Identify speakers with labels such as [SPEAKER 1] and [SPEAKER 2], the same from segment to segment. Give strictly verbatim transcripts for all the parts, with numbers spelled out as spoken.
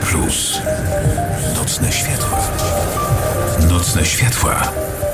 [SPEAKER 1] Plus. Nocne światła. Nocne światła.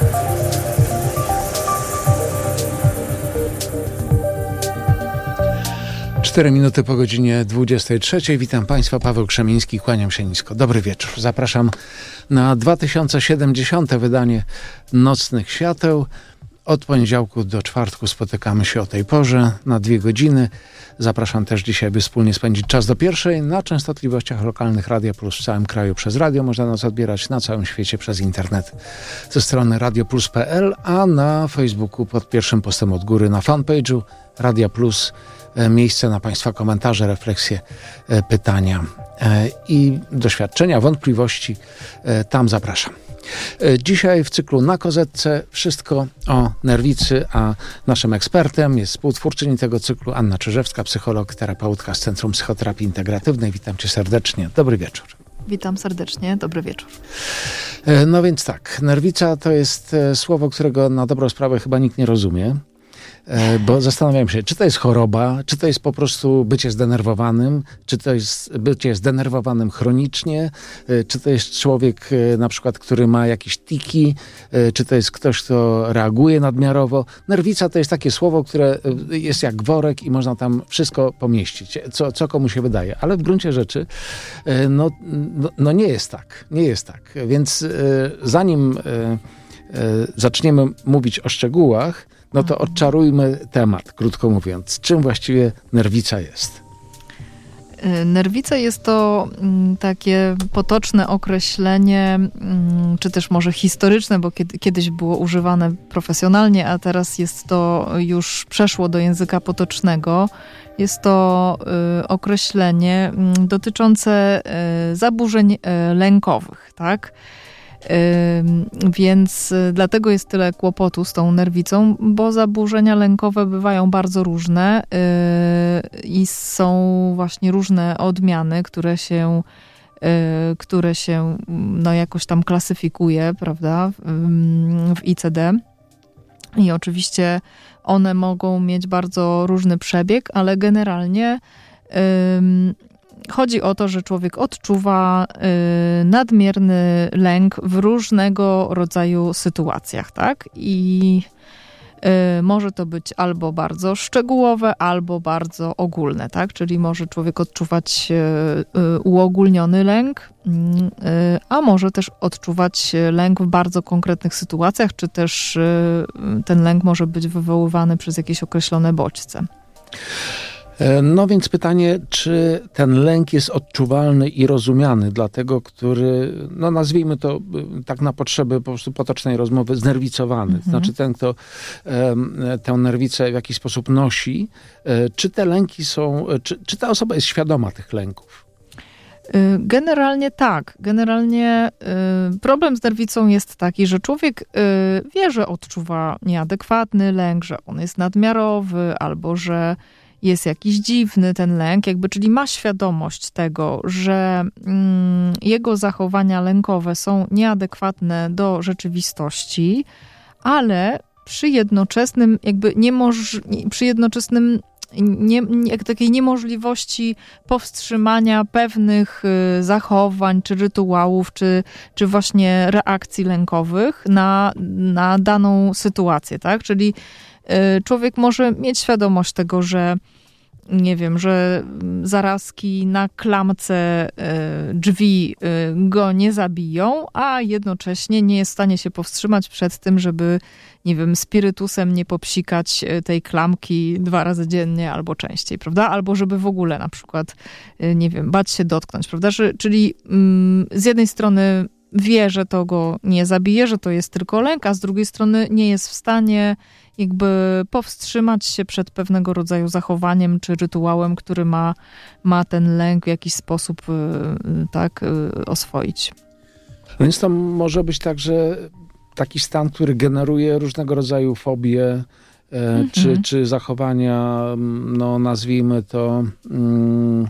[SPEAKER 2] Cztery minuty po godzinie dwudziestej trzeciej. Witam Państwa, Paweł Krzemiński, kłaniam się nisko. Dobry wieczór. Zapraszam na dwa tysiące siedemdziesiąte wydanie Nocnych Świateł. Od poniedziałku do czwartku spotykamy się o tej porze na dwie godziny. Zapraszam też dzisiaj, by wspólnie spędzić czas do pierwszej na częstotliwościach lokalnych Radia Plus w całym kraju przez radio. Można nas odbierać na całym świecie przez internet ze strony radio plus kropka p l, a na Facebooku pod pierwszym postem od góry na fanpage'u Radia Plus miejsce na Państwa komentarze, refleksje, pytania i doświadczenia, wątpliwości. Tam zapraszam. Dzisiaj w cyklu Na Kozetce wszystko o nerwicy, a naszym ekspertem jest współtwórczyni tego cyklu Anna Czyżewska, psycholog, terapeutka z Centrum Psychoterapii Integratywnej. Witam Cię serdecznie. Dobry wieczór.
[SPEAKER 3] Witam serdecznie. Dobry wieczór.
[SPEAKER 2] No więc tak, nerwica to jest słowo, którego na dobrą sprawę chyba nikt nie rozumie. Bo zastanawiam się, czy to jest choroba, czy to jest po prostu bycie zdenerwowanym, czy to jest bycie zdenerwowanym chronicznie, czy to jest człowiek na przykład, który ma jakieś tiki, czy to jest ktoś, kto reaguje nadmiarowo. Nerwica to jest takie słowo, które jest jak worek i można tam wszystko pomieścić, co, co komu się wydaje. Ale w gruncie rzeczy no, no, no nie jest tak, nie jest tak. Więc zanim zaczniemy mówić o szczegółach, no to odczarujmy temat, krótko mówiąc. Czym właściwie nerwica jest?
[SPEAKER 3] Nerwica jest to takie potoczne określenie, czy też może historyczne, bo kiedyś było używane profesjonalnie, a teraz jest to już przeszło do języka potocznego. Jest to określenie dotyczące zaburzeń lękowych, tak? Więc dlatego jest tyle kłopotu z tą nerwicą, bo zaburzenia lękowe bywają bardzo różne i są właśnie różne odmiany, które się, które się no jakoś tam klasyfikuje, prawda, w I C D. I oczywiście one mogą mieć bardzo różny przebieg, ale generalnie chodzi o to, że człowiek odczuwa y, nadmierny lęk w różnego rodzaju sytuacjach, tak? I y, może to być albo bardzo szczegółowe, albo bardzo ogólne, tak? Czyli może człowiek odczuwać y, y, uogólniony lęk, y, a może też odczuwać lęk w bardzo konkretnych sytuacjach, czy też y, ten lęk może być wywoływany przez jakieś określone bodźce.
[SPEAKER 2] No więc pytanie, czy ten lęk jest odczuwalny i rozumiany dla tego, który, no nazwijmy to tak na potrzeby po prostu potocznej rozmowy, znerwicowany. Mhm. Znaczy ten, kto um, tę nerwicę w jakiś sposób nosi. Czy te lęki są, czy, czy ta osoba jest świadoma tych lęków?
[SPEAKER 3] Generalnie tak. Generalnie y, problem z nerwicą jest taki, że człowiek y, wie, że odczuwa nieadekwatny lęk, że on jest nadmiarowy, albo że jest jakiś dziwny ten lęk, jakby, czyli ma świadomość tego, że mm, jego zachowania lękowe są nieadekwatne do rzeczywistości, ale przy jednoczesnym jakby niemoż, przy jednoczesnym nie, nie, takiej niemożliwości powstrzymania pewnych y, zachowań, czy rytuałów, czy, czy właśnie reakcji lękowych na, na daną sytuację, tak? Czyli y, człowiek może mieć świadomość tego, że nie wiem, że zarazki na klamce y, drzwi y, go nie zabiją, a jednocześnie nie jest w stanie się powstrzymać przed tym, żeby, nie wiem, spirytusem nie popsikać tej klamki dwa razy dziennie albo częściej, prawda? Albo żeby w ogóle na przykład, y, nie wiem, bać się dotknąć, prawda? Że, czyli y, z jednej strony wie, że to go nie zabije, że to jest tylko lęk, a z drugiej strony nie jest w stanie jakby powstrzymać się przed pewnego rodzaju zachowaniem czy rytuałem, który ma, ma ten lęk w jakiś sposób tak oswoić.
[SPEAKER 2] Więc to może być także taki stan, który generuje różnego rodzaju fobie, mm-hmm. czy, czy zachowania, no nazwijmy to... Mm,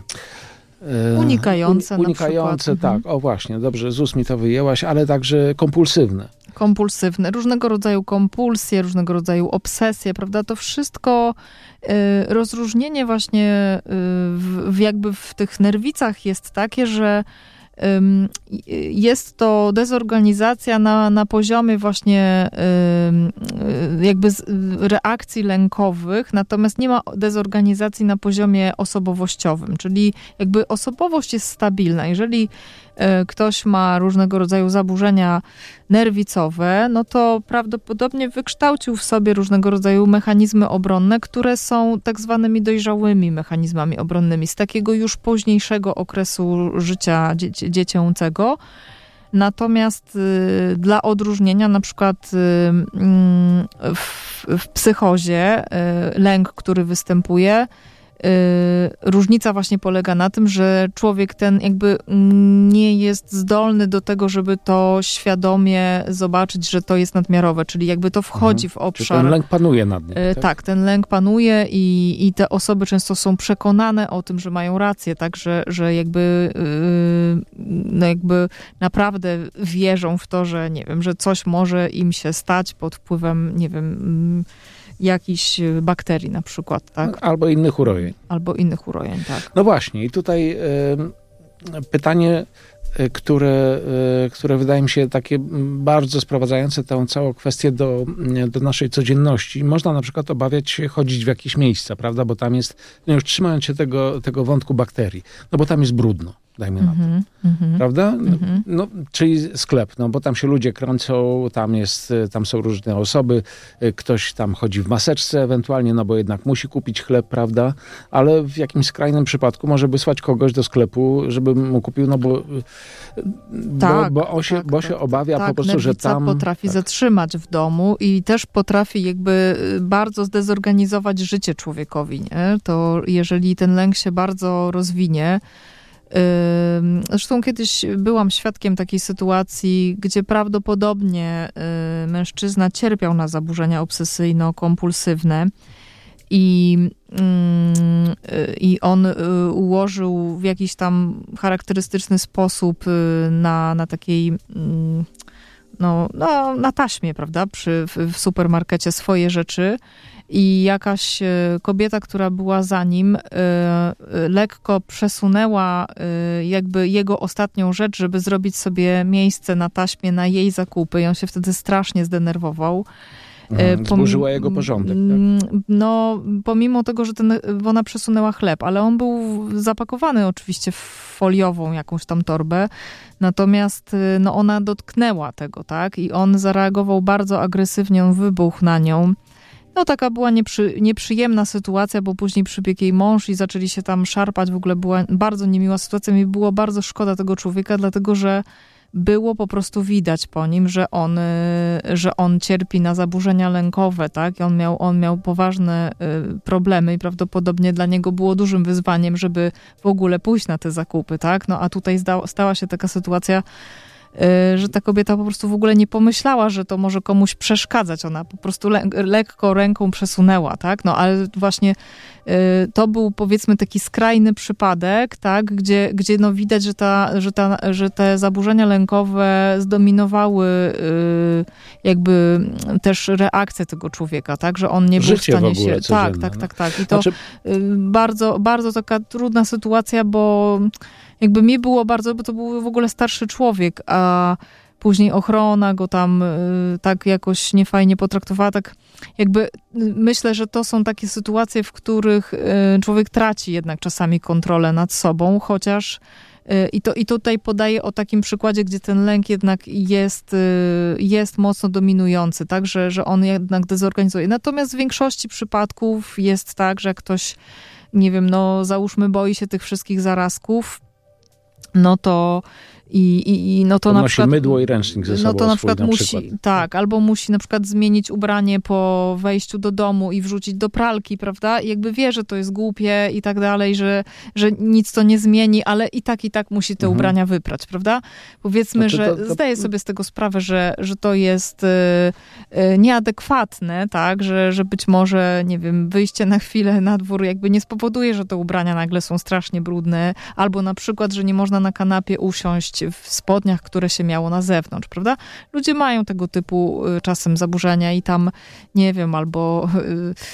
[SPEAKER 3] Unikające,
[SPEAKER 2] Unikające,
[SPEAKER 3] na
[SPEAKER 2] tak.
[SPEAKER 3] Mhm.
[SPEAKER 2] O właśnie, dobrze, z ust mi to wyjęłaś, ale także kompulsywne.
[SPEAKER 3] Kompulsywne. Różnego rodzaju kompulsje, różnego rodzaju obsesje, prawda? To wszystko, y, rozróżnienie właśnie y, w, w jakby w tych nerwicach jest takie, że jest to dezorganizacja na, na poziomie właśnie jakby reakcji lękowych, natomiast nie ma dezorganizacji na poziomie osobowościowym, czyli jakby osobowość jest stabilna. Jeżeli ktoś ma różnego rodzaju zaburzenia nerwicowe, no to prawdopodobnie wykształcił w sobie różnego rodzaju mechanizmy obronne, które są tak zwanymi dojrzałymi mechanizmami obronnymi z takiego już późniejszego okresu życia dzie- dziecięcego. Natomiast y, dla odróżnienia, na przykład y, y, w, w psychozie y, lęk, który występuje, Yy, różnica właśnie polega na tym, że człowiek ten jakby nie jest zdolny do tego, żeby to świadomie zobaczyć, że to jest nadmiarowe, czyli jakby to wchodzi mhm. w obszar...
[SPEAKER 2] Czyli ten lęk panuje nad nim,
[SPEAKER 3] yy,
[SPEAKER 2] tak?
[SPEAKER 3] Tak, ten lęk panuje i, i te osoby często są przekonane o tym, że mają rację, tak, że, że jakby, yy, no jakby naprawdę wierzą w to, że nie wiem, że coś może im się stać pod wpływem, nie wiem... jakichś bakterii na przykład, tak?
[SPEAKER 2] Albo innych urojeń.
[SPEAKER 3] Albo innych urojeń, tak.
[SPEAKER 2] No właśnie i tutaj y, pytanie, y, które, y, które wydaje mi się takie bardzo sprowadzające tę całą kwestię do, do naszej codzienności. Można na przykład obawiać się chodzić w jakieś miejsca, prawda? Bo tam jest, no już trzymając się tego, tego wątku bakterii, no bo tam jest brudno. Dajmy na to. Mm-hmm, mm-hmm, prawda? Mm-hmm. No, czyli sklep, no bo tam się ludzie kręcą, tam jest, tam są różne osoby, ktoś tam chodzi w maseczce ewentualnie, no bo jednak musi kupić chleb, prawda? Ale w jakimś skrajnym przypadku może wysłać kogoś do sklepu, żeby mu kupił, no bo,
[SPEAKER 3] tak,
[SPEAKER 2] bo, bo on się,
[SPEAKER 3] tak,
[SPEAKER 2] bo się
[SPEAKER 3] tak,
[SPEAKER 2] obawia
[SPEAKER 3] tak,
[SPEAKER 2] po prostu, że tam...
[SPEAKER 3] potrafi
[SPEAKER 2] tak.
[SPEAKER 3] zatrzymać w domu i też potrafi jakby bardzo zdezorganizować życie człowiekowi, nie? To jeżeli ten lęk się bardzo rozwinie. Zresztą kiedyś byłam świadkiem takiej sytuacji, gdzie prawdopodobnie mężczyzna cierpiał na zaburzenia obsesyjno-kompulsywne i, i on ułożył w jakiś tam charakterystyczny sposób na, na takiej no, no, na taśmie, prawda, przy, w, w supermarkecie swoje rzeczy. I jakaś kobieta, która była za nim, lekko przesunęła jakby jego ostatnią rzecz, żeby zrobić sobie miejsce na taśmie na jej zakupy. I on się wtedy strasznie zdenerwował.
[SPEAKER 2] Mhm, zburzyła jego porządek, tak?
[SPEAKER 3] No, pomimo tego, że ten, ona przesunęła chleb, ale on był zapakowany oczywiście w foliową jakąś tam torbę, natomiast no, ona dotknęła tego, tak? I on zareagował bardzo agresywnie, on wybuchł na nią. No taka była nieprzy, nieprzyjemna sytuacja, bo później przybiegł jej mąż i zaczęli się tam szarpać. W ogóle była bardzo niemiła sytuacja. Mi było bardzo szkoda tego człowieka, dlatego że było po prostu widać po nim, że on, że on cierpi na zaburzenia lękowe, tak? I on miał, on miał poważne problemy i prawdopodobnie dla niego było dużym wyzwaniem, żeby w ogóle pójść na te zakupy, tak? No a tutaj zda, stała się taka sytuacja, że ta kobieta po prostu w ogóle nie pomyślała, że to może komuś przeszkadzać. Ona po prostu le- lekko ręką przesunęła, tak? No ale właśnie y, to był powiedzmy taki skrajny przypadek, tak? Gdzie, gdzie no widać, że, ta, że, ta, że te zaburzenia lękowe zdominowały y, jakby też reakcję tego człowieka, tak? Że on nie był w stanie się...
[SPEAKER 2] Codzienne,
[SPEAKER 3] tak, tak, tak, tak. I to znaczy... y, bardzo, bardzo taka trudna sytuacja, bo jakby mi było bardzo, bo to był w ogóle starszy człowiek, a później ochrona go tam y, tak jakoś niefajnie potraktowała, tak jakby y, myślę, że to są takie sytuacje, w których y, człowiek traci jednak czasami kontrolę nad sobą, chociaż y, i, to, i tutaj podaję o takim przykładzie, gdzie ten lęk jednak jest, y, jest mocno dominujący, tak, że, że on jednak dezorganizuje. Natomiast w większości przypadków jest tak, że jak ktoś, nie wiem, no załóżmy boi się tych wszystkich zarazków, no to i, i, i no to
[SPEAKER 2] Podnosi
[SPEAKER 3] na przykład
[SPEAKER 2] mydło i ręcznik ze sobą.
[SPEAKER 3] No to na przykład
[SPEAKER 2] na
[SPEAKER 3] musi,
[SPEAKER 2] przykład.
[SPEAKER 3] tak, albo musi na przykład zmienić ubranie po wejściu do domu i wrzucić do pralki, prawda? I jakby wie, że to jest głupie i tak dalej, że, że nic to nie zmieni, ale i tak, i tak musi te mhm. ubrania wyprać, prawda? Powiedzmy, znaczy, że to, to... zdaje sobie z tego sprawę, że, że to jest y, y, nieadekwatne, tak? Że, że być może, nie wiem, wyjście na chwilę na dwór jakby nie spowoduje, że te ubrania nagle są strasznie brudne, albo na przykład, że nie można na kanapie usiąść w spodniach, które się miało na zewnątrz, prawda? Ludzie mają tego typu y, czasem zaburzenia i tam, nie wiem, albo y,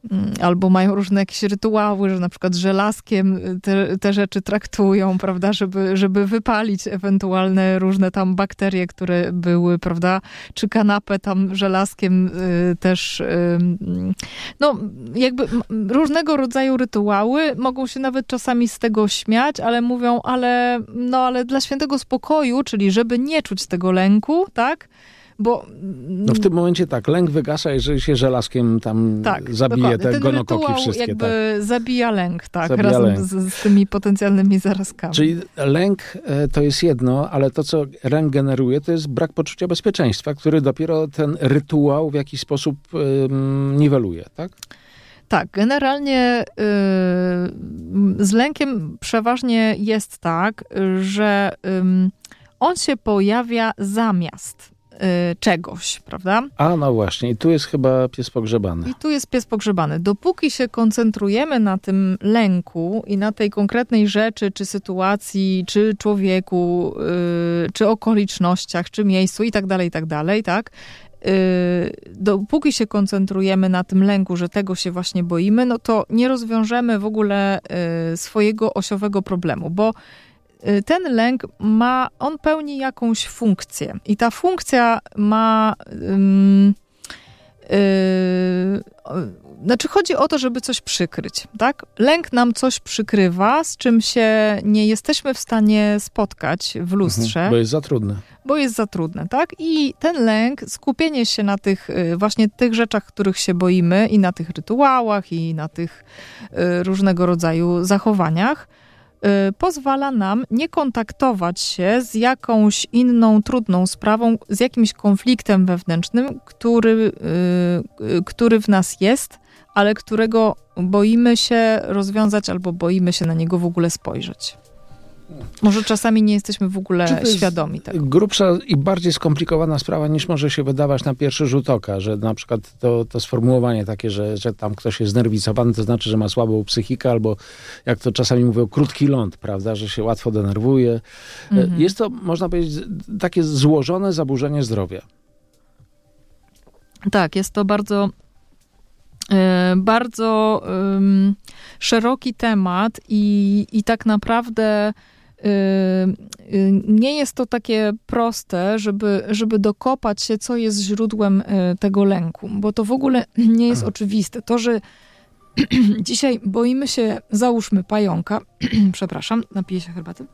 [SPEAKER 3] albo mają różne jakieś rytuały, że na przykład żelazkiem te, te rzeczy traktują, prawda, żeby, żeby wypalić ewentualne różne tam bakterie, które były, prawda, czy kanapę tam żelazkiem y, też, y, no jakby m, różnego rodzaju rytuały, mogą się nawet czasami z tego śmiać, ale mówią, ale no ale dla świętego spokoju, czyli żeby nie czuć tego lęku, tak, bo...
[SPEAKER 2] No w tym momencie tak, lęk wygasa, jeżeli się żelazkiem tam
[SPEAKER 3] tak,
[SPEAKER 2] zabije
[SPEAKER 3] dokładnie.
[SPEAKER 2] te
[SPEAKER 3] Ten
[SPEAKER 2] gonokoki
[SPEAKER 3] rytuał
[SPEAKER 2] wszystkie.
[SPEAKER 3] jakby
[SPEAKER 2] tak.
[SPEAKER 3] zabija lęk, tak,
[SPEAKER 2] Zabija
[SPEAKER 3] razem
[SPEAKER 2] lęk.
[SPEAKER 3] Z, z tymi potencjalnymi zarazkami.
[SPEAKER 2] Czyli lęk e, to jest jedno, ale to, co lęk generuje, to jest brak poczucia bezpieczeństwa, który dopiero ten rytuał w jakiś sposób ym, niweluje, tak?
[SPEAKER 3] Tak, generalnie yy, z lękiem przeważnie jest tak, że yy, on się pojawia zamiast czegoś, prawda?
[SPEAKER 2] A no właśnie, i tu jest chyba pies pogrzebany.
[SPEAKER 3] I tu jest pies pogrzebany. Dopóki się koncentrujemy na tym lęku i na tej konkretnej rzeczy, czy sytuacji, czy człowieku, yy, czy okolicznościach, czy miejscu i tak dalej, i tak dalej, tak? Yy, dopóki się koncentrujemy na tym lęku, że tego się właśnie boimy, no to nie rozwiążemy w ogóle yy, swojego osiowego problemu, bo ten lęk ma, on pełni jakąś funkcję i ta funkcja ma, um, yy, znaczy chodzi o to, żeby coś przykryć, tak? Lęk nam coś przykrywa, z czym się nie jesteśmy w stanie spotkać w lustrze.
[SPEAKER 2] Mhm, bo jest za trudne.
[SPEAKER 3] Bo jest za trudne, tak? I ten lęk, skupienie się na tych właśnie tych rzeczach, których się boimy i na tych rytuałach i na tych y, różnego rodzaju zachowaniach, pozwala nam nie kontaktować się z jakąś inną, trudną sprawą, z jakimś konfliktem wewnętrznym, który, który w nas jest, ale którego boimy się rozwiązać albo boimy się na niego w ogóle spojrzeć. Może czasami nie jesteśmy w ogóle świadomi tego.
[SPEAKER 2] Grubsza i bardziej skomplikowana sprawa niż może się wydawać na pierwszy rzut oka, że na przykład to, to sformułowanie takie, że, że tam ktoś jest znerwicowany, to znaczy, że ma słabą psychikę, albo jak to czasami mówią, krótki ląd, prawda, że się łatwo denerwuje. Mhm. Jest to, można powiedzieć, takie złożone zaburzenie zdrowia.
[SPEAKER 3] Tak, jest to bardzo bardzo um, szeroki temat i, i tak naprawdę nie jest to takie proste, żeby, żeby dokopać się, co jest źródłem tego lęku, bo to w ogóle nie jest oczywiste. To, że dzisiaj boimy się, załóżmy, pająka, przepraszam, napiję się herbaty,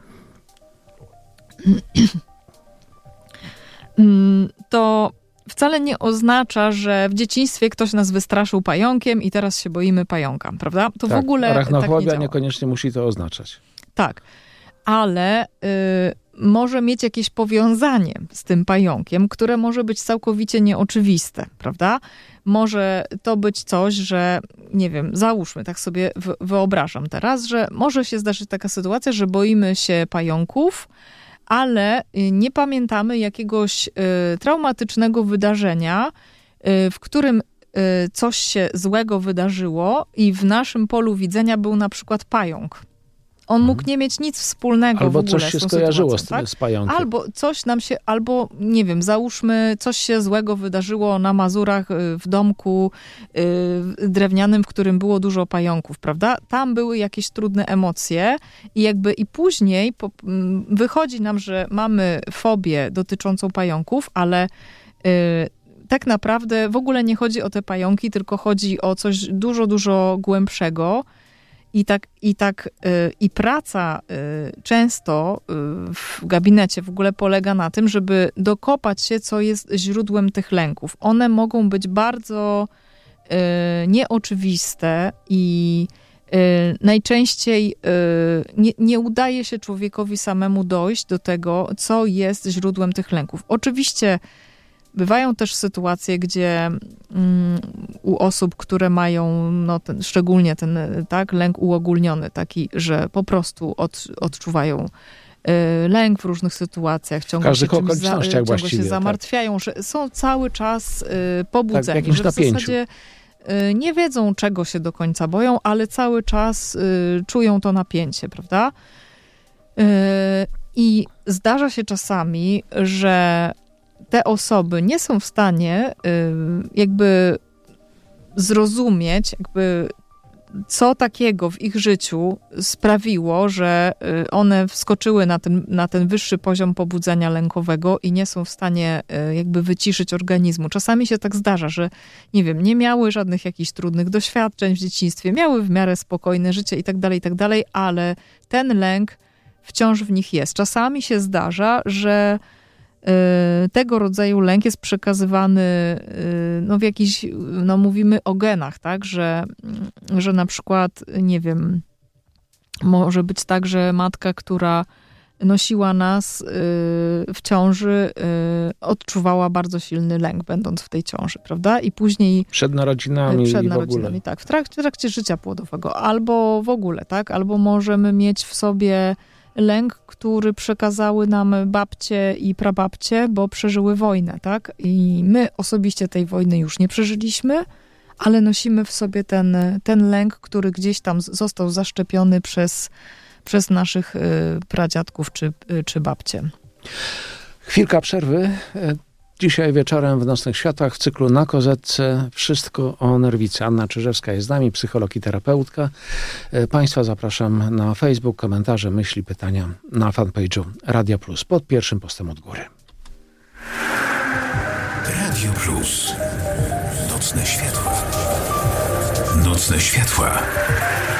[SPEAKER 3] to wcale nie oznacza, że w dzieciństwie ktoś nas wystraszył pająkiem i teraz się boimy pająka, prawda? To
[SPEAKER 2] tak,
[SPEAKER 3] w ogóle
[SPEAKER 2] arachnofobia
[SPEAKER 3] tak nie działa.
[SPEAKER 2] Niekoniecznie musi to oznaczać.
[SPEAKER 3] Tak, ale y, może mieć jakieś powiązanie z tym pająkiem, które może być całkowicie nieoczywiste, prawda? Może to być coś, że, nie wiem, załóżmy, tak sobie wyobrażam teraz, że może się zdarzyć taka sytuacja, że boimy się pająków, ale nie pamiętamy jakiegoś y, traumatycznego wydarzenia, y, w którym y, coś się złego wydarzyło i w naszym polu widzenia był na przykład pająk. On mógł nie mieć nic wspólnego
[SPEAKER 2] albo
[SPEAKER 3] w ogóle
[SPEAKER 2] coś się
[SPEAKER 3] z tą
[SPEAKER 2] skojarzyło
[SPEAKER 3] sytuacją,
[SPEAKER 2] z,
[SPEAKER 3] tak?
[SPEAKER 2] z pająkiem.
[SPEAKER 3] Albo coś nam się, albo nie wiem, załóżmy, coś się złego wydarzyło na Mazurach w domku yy, drewnianym, w którym było dużo pająków, prawda? Tam były jakieś trudne emocje i jakby i później po, wychodzi nam, że mamy fobię dotyczącą pająków, ale yy, tak naprawdę w ogóle nie chodzi o te pająki, tylko chodzi o coś dużo, dużo głębszego. I tak, i tak, yy, i praca yy, często yy, w gabinecie w ogóle polega na tym, żeby dokopać się, co jest źródłem tych lęków. One mogą być bardzo yy, nieoczywiste i yy, najczęściej yy, nie, nie udaje się człowiekowi samemu dojść do tego, co jest źródłem tych lęków. Oczywiście bywają też sytuacje, gdzie mm, u osób, które mają no, ten, szczególnie ten tak, lęk uogólniony, taki, że po prostu od, odczuwają y, lęk w różnych sytuacjach, ciągle się, czymś za, ciągle się zamartwiają, tak. Że są cały czas y, pobudzeni, tak, że w napięciu. Zasadzie y, nie wiedzą, czego się do końca boją, ale cały czas y, czują to napięcie, prawda? Y, I zdarza się czasami, że te osoby nie są w stanie jakby zrozumieć, jakby co takiego w ich życiu sprawiło, że one wskoczyły na ten, na ten wyższy poziom pobudzenia lękowego i nie są w stanie jakby wyciszyć organizmu. Czasami się tak zdarza, że nie wiem, nie miały żadnych jakichś trudnych doświadczeń w dzieciństwie, miały w miarę spokojne życie i tak dalej, i tak dalej, ale ten lęk wciąż w nich jest. Czasami się zdarza, że tego rodzaju lęk jest przekazywany, no w jakiś, no mówimy o genach, tak, że, że na przykład, nie wiem, może być tak, że matka, która nosiła nas w ciąży, odczuwała bardzo silny lęk, będąc w tej ciąży, prawda? I później...
[SPEAKER 2] Przed narodzinami
[SPEAKER 3] Przed
[SPEAKER 2] i
[SPEAKER 3] narodzinami,
[SPEAKER 2] w ogóle.
[SPEAKER 3] tak. W trakcie, w trakcie życia płodowego. Albo w ogóle, tak? Albo możemy mieć w sobie lęk, który przekazały nam babcie i prababcie, bo przeżyły wojnę, tak? I my osobiście tej wojny już nie przeżyliśmy, ale nosimy w sobie ten, ten lęk, który gdzieś tam został zaszczepiony przez, przez naszych y, pradziadków czy, y, czy babcie.
[SPEAKER 2] Chwilka przerwy. Dzisiaj wieczorem w Nocnych Światłach w cyklu Na Kozetce wszystko o nerwicy. Anna Czyżewska jest z nami, psycholog i terapeutka. Państwa zapraszam na Facebook, komentarze, myśli, pytania na fanpage'u Radio Plus pod pierwszym postem od góry.
[SPEAKER 1] Radio Plus. Nocne światła. Nocne światła.